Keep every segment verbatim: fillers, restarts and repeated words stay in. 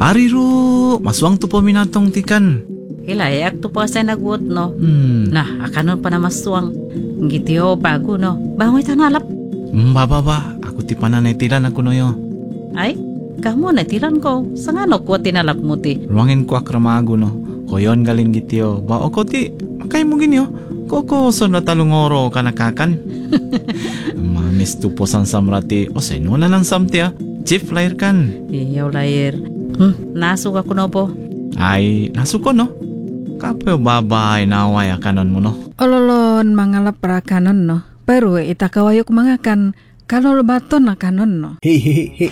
Ari ro, maswang tu peminatong tikan. Ilayak tu pa sa nagut no. Hmm, Nah, akanon pa na maswang. Ngitiyo bago no. Bangoy tanalap. mbaba ba, aku ti pananay tilan ako noyo. Ay, kamu na tiran ko. Sa nga no ko tinalap mo ti. Ruangin ko akramago no. Koyon galing gitiyo. Ba o ko ti, makay mo ginyo. Koko so na talungoro kanakakan. Mamis tu po san samrati. O sa inuna ng samti ah. Chief flyer kan. Iyaw layir. Hmm, nasug ako no po. Ay, nasuko no. Kapoy babay naway akanon mo no. Ololon mangalap para kanon no. Pero ita kawayok mga kan kanol baton na kanon no. Hehehe.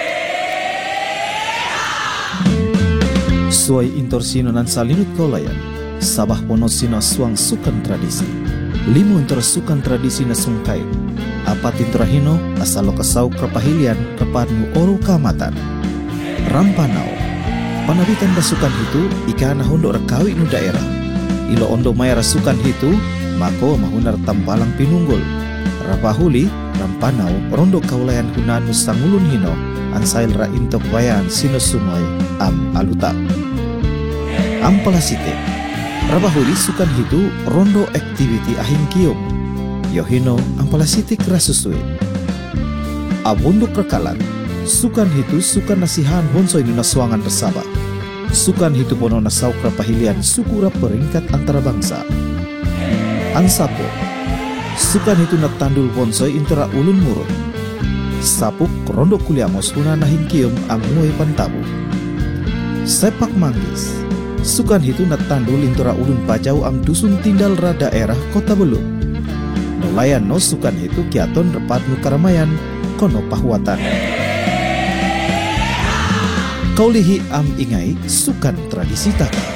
Suai intorsino nan salinut kaulayan. Sabah pono sino suang sukan tradisi. Limo intor sukan tradisi na sungkay. Apat intorahino asalo kasau krapahilian kapanu oru kamatan. Rampanau. Panabitan rasukan itu ika na hondo rakawi nu daerah. Ilo ondo maya rasukan itu mako mahunar tampalang pinunggul. Rapahuli rampanau rondo kaulayan hunanu sangulun hino ansail ra intok bayan sino sumay am alutak. Ampalasite. Rapahuli sukan itu rondo activity ahing kiom. Yohino ampalasite krasusui. Abunduk rekalan. Sukan hitu sukan nasihan honsoy ni naswangan bersaba. Sukan hitu pono nasaw krapahilian sukura peringkat antara bangsa. Ansapo. Sukan hitu natandul honsoy intera ulun murun. Sapuk rondo kuliamos huna nahingkium amuay pantabu. Sepak manggis. Sukan hitu natandul intera ulun pajau am dusun tindal ra daerah kota belum. Nolayan no sukan hitu kiaton repat nukaramayan kono pahuatan. Kaulihi am ingai sukan tradisi taka.